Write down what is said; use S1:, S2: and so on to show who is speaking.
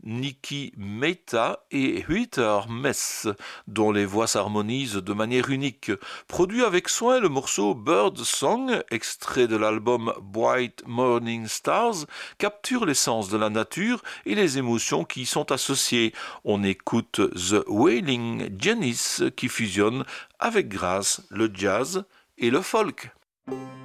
S1: Niki Meita et Huiter Mess, dont les voix s'harmonisent de manière unique. Produit avec soin, le morceau Bird Song, extrait de l'album Bright Morning Stars, capture l'essence de la nature et les émotions qui y sont associées. On écoute The Wailing Janice qui fusionne avec grâce le jazz et le folk.